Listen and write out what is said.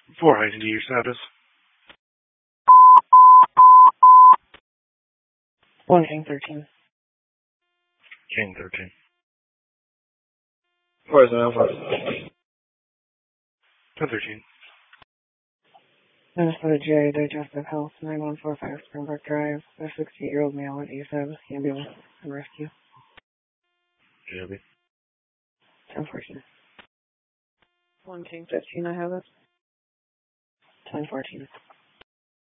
4 heightened to your status. 1 King 13. King 13. Where's the Alpha? 1013. Minnesota J, Digestive Health, 9145 Springbrook Drive. A 68-year-old male at ASAB, ambulance, and rescue. JW. 1014. 1 King 15, I have it. 1014.